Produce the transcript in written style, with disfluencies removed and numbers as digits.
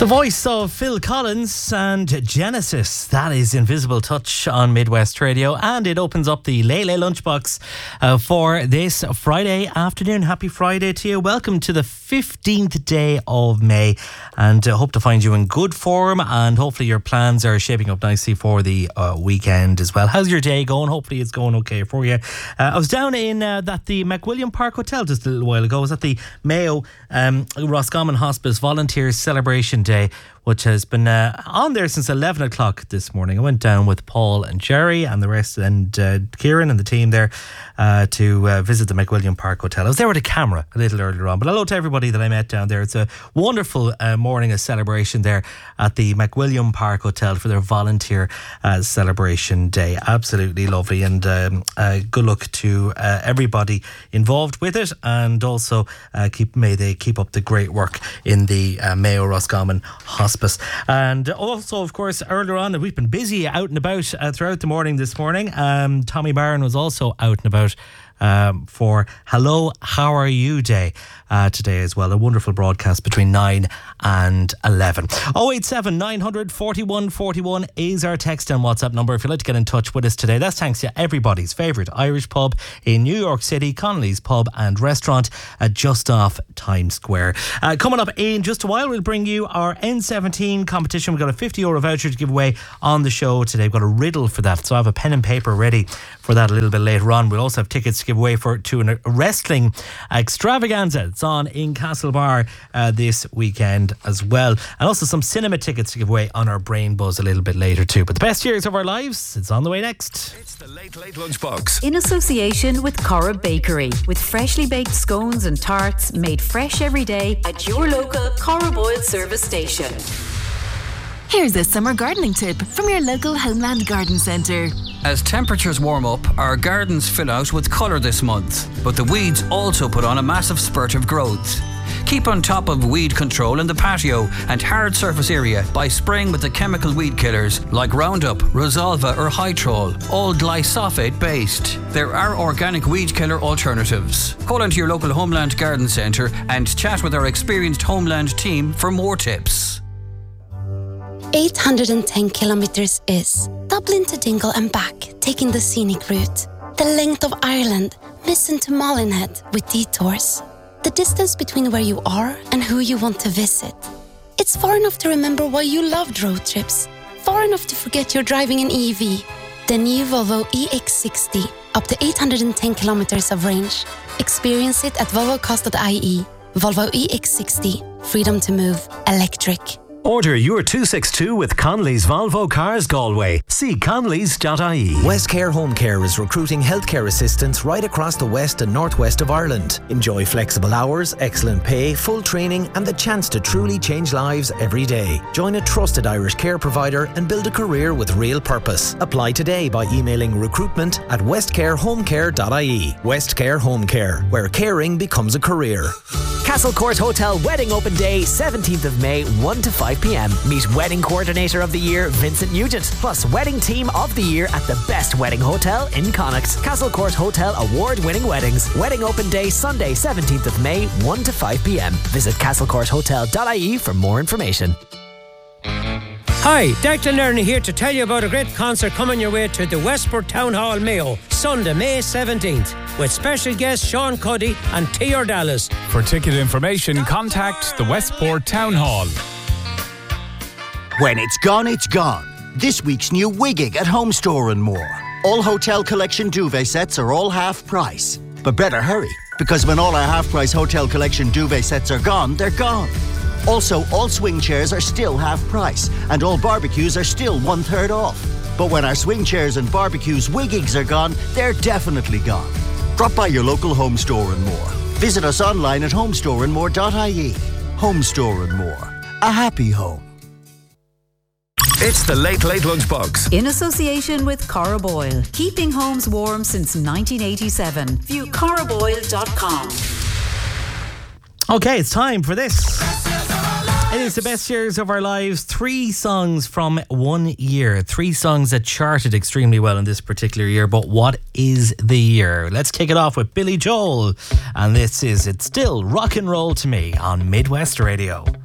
The voice of Phil Collins and Genesis. That is Invisible Touch on Midwest Radio, and it opens up the Lay Lay Lunchbox for this Friday afternoon. Happy Friday to you. Welcome to the 15th day of May, and hope to find you in good form, and hopefully your plans are shaping up nicely for the weekend as well. How's your day going? Hopefully it's going okay for you. I was down in the McWilliam Park Hotel just a little while ago. I was at the Mayo Roscommon Hospice Volunteers Celebration Day, which has been on there since 11 o'clock this morning. I went down with Paul and Jerry and the rest, and Kieran and the team there to visit the McWilliam Park Hotel. I was there with a camera a little earlier on, but hello to everybody that I met down there. It's a wonderful morning of celebration there at the McWilliam Park Hotel for their volunteer celebration day. Absolutely lovely, and good luck to everybody involved with it, and also may they keep up the great work in the Mayo Roscommon Hospice. And also, of course, earlier on, we've been busy out and about throughout the morning this morning. Tommy Barron was also out and about for Hello, How Are You Day today as well. A wonderful broadcast between 9 and 11. 087 900 41 41 is our text and WhatsApp number if you'd like to get in touch with us today. That's thanks to everybody's favourite Irish pub in New York City, Connolly's Pub and Restaurant, just off Times Square. Coming up in just a while, we'll bring you our N17 competition. We've got a €50 voucher to give away on the show today. We've got a riddle for that, so I have a pen and paper ready for that a little bit later on. We'll also have tickets to give away to a wrestling extravaganza. It's on in Castlebar this weekend as well, and also some cinema tickets to give away on our Brain Buzz a little bit later too. But the best years of our lives, it's on the way next. It's the Late Late Lunchbox in association with Cora Bakery, with freshly baked scones and tarts made fresh every day at your local Cora Boyle service station. Here's a summer gardening tip from your local Homeland Garden Centre. As temperatures warm up, our gardens fill out with colour this month, but the weeds also put on a massive spurt of growth. Keep on top of weed control in the patio and hard surface area by spraying with the chemical weed killers like Roundup, Rosalva or Hytrol, all glyphosate based. There are organic weed killer alternatives. Call into your local Homeland Garden Centre and chat with our experienced Homeland team for more tips. 810 kilometres is Dublin to Dingle and back, taking the scenic route. The length of Ireland, listen to Molinhead with detours. The distance between where you are and who you want to visit. It's far enough to remember why you loved road trips. Far enough to forget you're driving an EV. The new Volvo EX60, up to 810 kilometres of range. Experience it at volvocast.ie. Volvo EX60, freedom to move, electric. Order your 262 with Connolly's Volvo Cars Galway. See conleys.ie. Westcare Home Care is recruiting healthcare assistants right across the west and northwest of Ireland. Enjoy flexible hours, excellent pay, full training and the chance to truly change lives every day. Join a trusted Irish care provider and build a career with real purpose. Apply today by emailing recruitment@westcarehomecare.ie. Westcare Home Care, where caring becomes a career. Castle Court Hotel Wedding Open Day, 17th of May, 1 to 5 p.m. Meet Wedding Coordinator of the Year, Vincent Nugent, plus Wedding Team of the Year at the best wedding hotel in Connacht. Castle Court Hotel award-winning weddings. Wedding Open Day, Sunday, 17th of May, 1 to 5 p.m. Visit castlecourthotel.ie for more information. Hi, Declan Lerner here to tell you about a great concert coming your way to the Westport Town Hall, Mayo, Sunday, May 17th, with special guests Sean Cuddy and T.R. Dallas. For ticket information, contact the Westport Town Hall. When it's gone. This week's new Wigging at Home Store and More. All Hotel Collection duvet sets are all half price. But better hurry, because when all our half price Hotel Collection duvet sets are gone, they're gone. Also, all swing chairs are still half price, and all barbecues are still 1/3 off. But when our swing chairs and barbecues Wiggings are gone, they're definitely gone. Drop by your local Home Store and More. Visit us online at homestoreandmore.ie. Home Store and More. A happy home. It's the Late Late Lunchbox in association with Cora Boyle, keeping homes warm since 1987. View coraboyle.com. Okay, it's time for this. It is the best years of our lives. 3 songs from 1 year. 3 songs that charted extremely well in this particular year. But what is the year? Let's kick it off with Billy Joel. And this is It's Still Rock and Roll to Me on Midwest Radio.